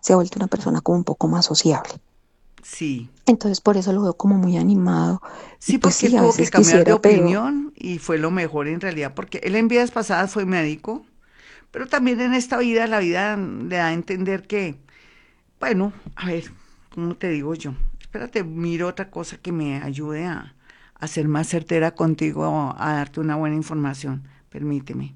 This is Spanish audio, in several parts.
se ha vuelto una persona como un poco más sociable. Sí. Entonces por eso lo veo como muy animado y Sí, pues porque él sí, a tuvo que veces cambiar de quisiera, pero opinión y fue lo mejor en realidad, porque él en vidas pasadas fue médico, pero también en esta vida, la vida le da a entender que, bueno, a ver, ¿cómo te digo yo? Espérate, miro otra cosa que me ayude a ser más certera contigo, a darte una buena información. Permíteme.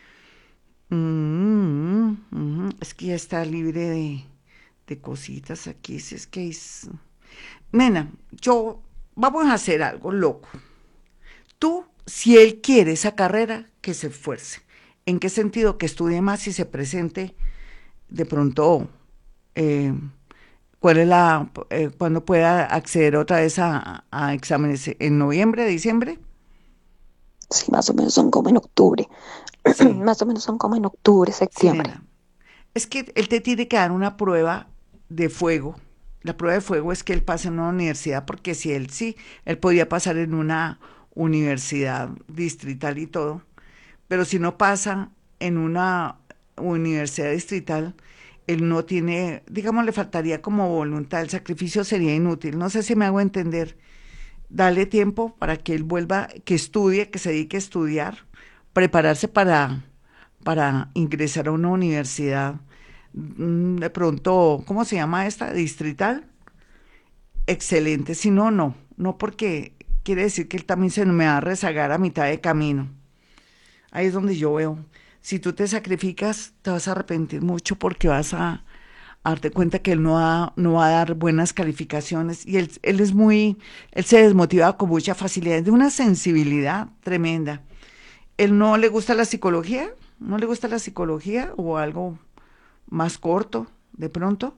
Es que ya está libre de cositas aquí, si es que es... Nena, vamos a hacer algo loco. Tú, si él quiere esa carrera, que se esfuerce. ¿En qué sentido? Que estudie más y se presente de pronto, eh, cuál es cuando pueda acceder otra vez a exámenes en noviembre, diciembre. sí, más o menos son como en octubre, Sí, más o menos son como en octubre, sí, septiembre. nena. Es que él te tiene que dar una prueba de fuego. La prueba de fuego es que él pase en una universidad, porque si él sí, él podía pasar en una universidad distrital y todo, pero si no pasa en una universidad distrital, él no tiene, digamos, le faltaría como voluntad, el sacrificio sería inútil. No sé si me hago entender. Dale tiempo para que él vuelva, que estudie, que se dedique a estudiar, prepararse para ingresar a una universidad. De pronto, ¿cómo se llama esta? Distrital. Excelente. Si no, no. No, porque quiere decir que él también se me va a rezagar a mitad de camino. Ahí es donde yo veo. Si tú te sacrificas, te vas a arrepentir mucho, porque vas a darte cuenta que él no va a dar buenas calificaciones, y él es muy, él se desmotiva con mucha facilidad, es de una sensibilidad tremenda. ¿Él no le gusta la psicología? ¿No le gusta la psicología o algo más corto de pronto?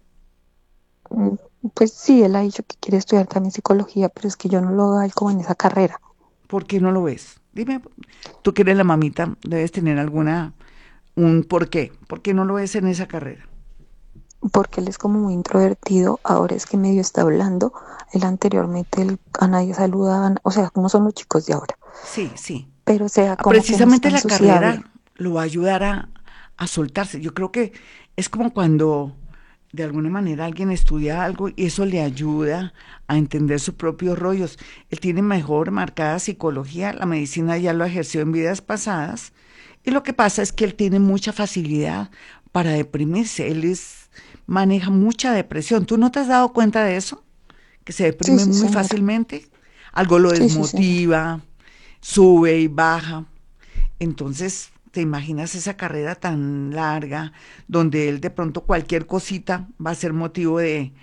Mm, Pues sí, él ha dicho que quiere estudiar también psicología, pero es que yo no lo veo a él como en esa carrera, ¿Por qué no lo ves? Dime, tú que eres la mamita, debes tener un por qué. ¿Por qué no lo ves en esa carrera? porque él es como muy introvertido, ahora es que medio está hablando, él anteriormente a nadie saludaban, o sea, como son los chicos de ahora, Sí, sí. pero o sea, como que no es Precisamente tan la sociable. carrera lo va a ayudar a soltarse. Yo creo que es como cuando de alguna manera alguien estudia algo y eso le ayuda a entender sus propios rollos. Él tiene mejor marcada psicología, la medicina ya lo ejerció en vidas pasadas, y lo que pasa es que él tiene mucha facilidad para deprimirse. Maneja mucha depresión. ¿Tú no te has dado cuenta de eso? Que se Sí, deprime sí, muy señora. fácilmente. Algo lo Sí, sí, señora. desmotiva, sube y baja. Entonces, ¿te imaginas esa carrera tan larga, donde él de pronto cualquier cosita va a ser motivo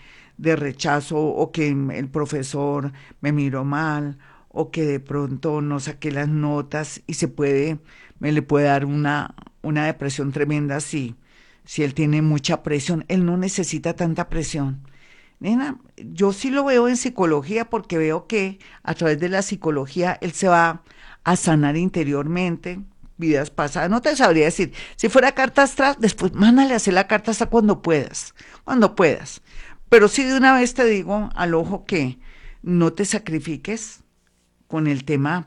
de rechazo, o que el profesor me miró mal, o que de pronto no saqué las notas y me le puede dar una depresión tremenda si él tiene mucha presión? Él no necesita tanta presión. Nena, yo sí lo veo en psicología, porque veo que a través de la psicología él se va a sanar interiormente, vidas pasadas. No te sabría decir. Si fuera carta astral, después mándale a hacer la carta hasta cuando puedas, cuando puedas. Pero sí, de una vez te digo al ojo que no te sacrifiques con el tema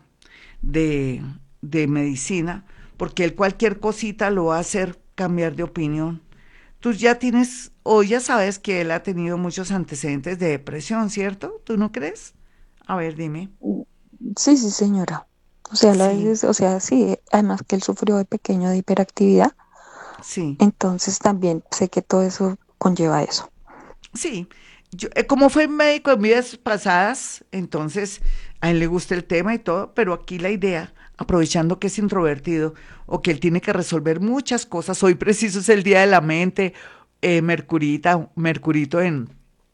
de, de medicina, porque él cualquier cosita lo va a hacer cambiar de opinión. Tú ya tienes, o ya sabes que él ha tenido muchos antecedentes de depresión, ¿cierto? ¿Tú no crees? A ver, dime. Mm, Sí, sí, señora. O sea, a Sí, veces, o sea, sí, además que él sufrió de pequeño de hiperactividad, sí, entonces también sé que todo eso conlleva eso. sí. Como fue médico en vidas pasadas, entonces a él le gusta el tema y todo, pero aquí la idea, aprovechando que es introvertido o que él tiene que resolver muchas cosas, hoy preciso es el día de la mente, Mercurito en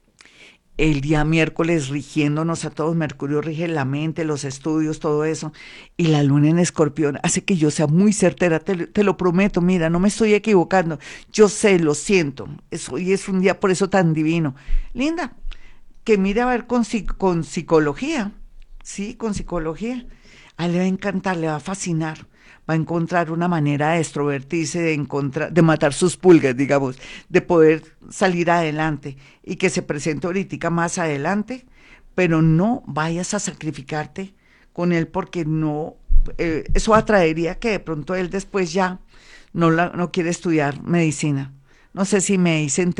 el día miércoles rigiéndonos a todos. Mercurio rige la mente, los estudios, todo eso, y la luna en Escorpión hace que yo sea muy certera, te lo prometo, mira, no me estoy equivocando, yo sé, lo siento, hoy es un día por eso tan divino. Linda, que mire a ver con psicología, sí, con psicología. A él le va a encantar, le va a fascinar. Va a encontrar una manera de extrovertirse, de matar sus pulgas, digamos, de poder salir adelante y que se presente ahorita más adelante, pero no vayas a sacrificarte con él, porque no, eso atraería que de pronto él después ya no quiere estudiar medicina. No sé si me hice